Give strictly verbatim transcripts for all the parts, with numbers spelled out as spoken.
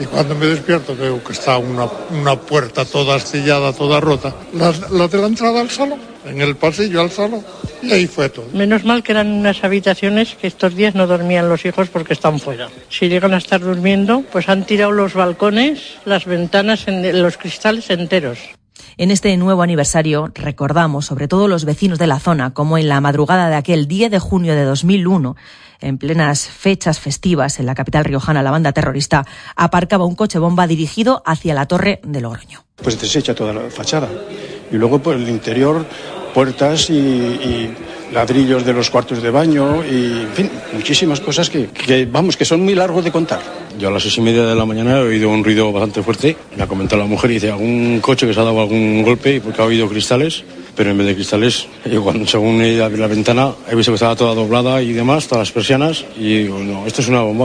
Y cuando me despierto veo que está una, una puerta toda astillada, toda rota, la, la de la entrada al salón, en el pasillo al salón, y ahí fue todo. Menos mal que eran unas habitaciones que estos días no dormían los hijos porque están fuera. Si llegan a estar durmiendo, pues han tirado los balcones, las ventanas, en, los cristales enteros. En este nuevo aniversario recordamos sobre todo los vecinos de la zona, como en la madrugada de aquel diez de junio de dos mil uno, en plenas fechas festivas en la capital riojana, la banda terrorista aparcaba un coche bomba dirigido hacia la torre de Logroño. Pues desecha toda la fachada y luego por el interior puertas y, y ladrillos de los cuartos de baño y, en fin, muchísimas cosas que, que, vamos, que son muy largos de contar. Yo a las seis y media de la mañana he oído un ruido bastante fuerte. Me ha comentado la mujer y dice, algún coche que se ha dado algún golpe porque ha oído cristales, pero en vez de cristales, yo cuando según he abierto la ventana he visto que estaba toda doblada y demás, todas las persianas, y digo, no, esto es una bomba.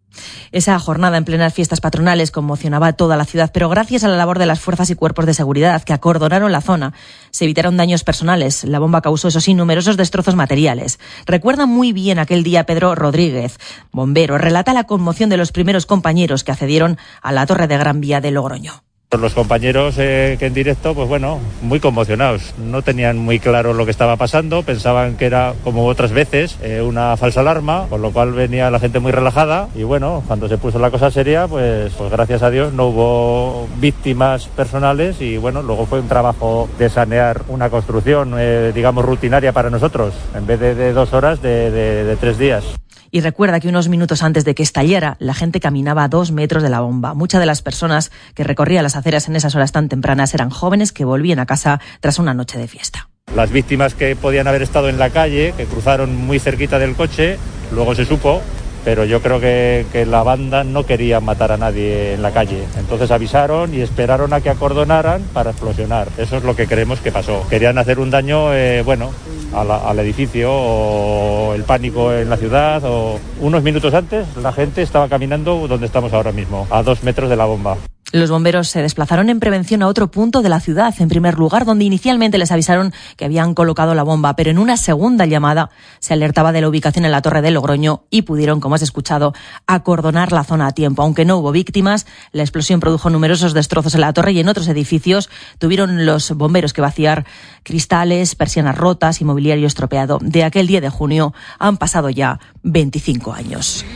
Esa jornada en plenas fiestas patronales conmocionaba a toda la ciudad, pero gracias a la labor de las fuerzas y cuerpos de seguridad que acordonaron la zona, se evitaron daños personales. La bomba causó, eso sí, numerosos destrozos materiales. Recuerda muy bien aquel día Pedro Rodríguez, bombero. Relata la conmoción de los primeros compañeros que accedieron a la torre de Gran Vía de Logroño. Los compañeros eh, que en directo, pues bueno, muy conmocionados. No tenían muy claro lo que estaba pasando, pensaban que era, como otras veces, eh, una falsa alarma, con lo cual venía la gente muy relajada y bueno, cuando se puso la cosa seria, pues, pues gracias a Dios no hubo víctimas personales y bueno, luego fue un trabajo de sanear una construcción, eh, digamos, rutinaria para nosotros, en vez de, de dos horas, de, de, de tres días. Y recuerda que unos minutos antes de que estallara, la gente caminaba a dos metros de la bomba. Muchas de las personas que recorrían las aceras en esas horas tan tempranas eran jóvenes que volvían a casa tras una noche de fiesta. Las víctimas que podían haber estado en la calle, que cruzaron muy cerquita del coche, luego se supo, pero yo creo que, que la banda no quería matar a nadie en la calle. Entonces avisaron y esperaron a que acordonaran para explosionar. Eso es lo que creemos que pasó. Querían hacer un daño, eh, bueno, a la, al edificio o el pánico en la ciudad. O unos minutos antes la gente estaba caminando donde estamos ahora mismo, a dos metros de la bomba. Los bomberos se desplazaron en prevención a otro punto de la ciudad, en primer lugar, donde inicialmente les avisaron que habían colocado la bomba, pero en una segunda llamada se alertaba de la ubicación en la torre de Logroño y pudieron, como has escuchado, acordonar la zona a tiempo. Aunque no hubo víctimas, la explosión produjo numerosos destrozos en la torre y en otros edificios tuvieron los bomberos que vaciar cristales, persianas rotas y mobiliario estropeado. De aquel diez de junio han pasado ya veinticinco años.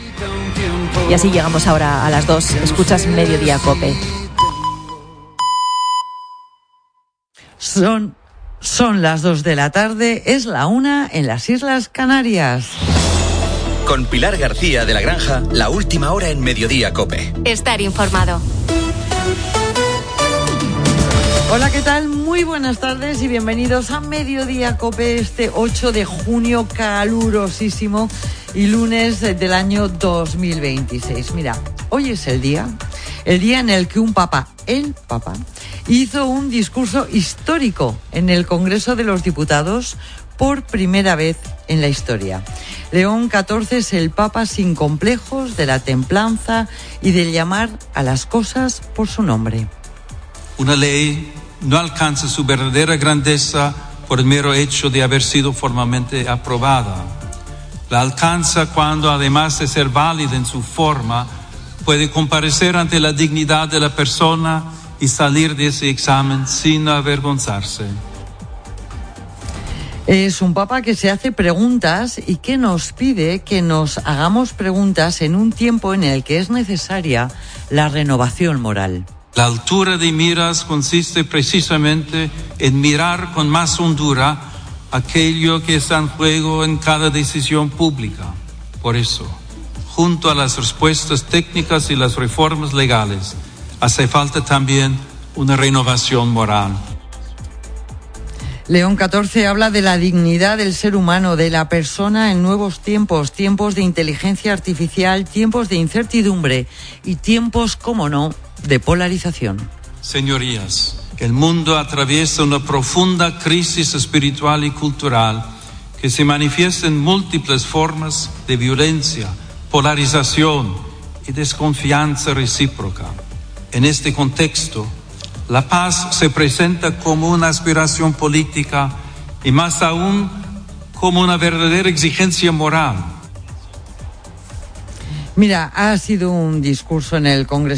Y así llegamos ahora a las dos. Escuchas Mediodía COPE. Son, son las dos de la tarde, es la una en las Islas Canarias. Con Pilar García de la Granja, la última hora en Mediodía COPE. Estar informado. Hola, ¿qué tal? Muy buenas tardes y bienvenidos a Mediodía COPE este ocho de junio, calurosísimo y lunes del año dos mil veintiséis. Mira, hoy es el día, el día en el que un papa, el papa, hizo un discurso histórico en el Congreso de los Diputados por primera vez en la historia. León catorce es el papa sin complejos, de la templanza y de llamar a las cosas por su nombre. Una ley no alcanza su verdadera grandeza por el mero hecho de haber sido formalmente aprobada. La alcanza cuando, además de ser válida en su forma, puede comparecer ante la dignidad de la persona y salir de ese examen sin avergonzarse. Es un papa que se hace preguntas y que nos pide que nos hagamos preguntas en un tiempo en el que es necesaria la renovación moral. La altura de miras consiste precisamente en mirar con más hondura aquello que está en juego en cada decisión pública. Por eso, junto a las respuestas técnicas y las reformas legales, hace falta también una renovación moral. León catorce habla de la dignidad del ser humano, de la persona en nuevos tiempos, tiempos de inteligencia artificial, tiempos de incertidumbre y tiempos, cómo no, de polarización. Señorías, que el mundo atraviesa una profunda crisis espiritual y cultural que se manifiesta en múltiples formas de violencia, polarización y desconfianza recíproca. En este contexto, la paz se presenta como una aspiración política y más aún como una verdadera exigencia moral. Mira, ha sido un discurso en el Congreso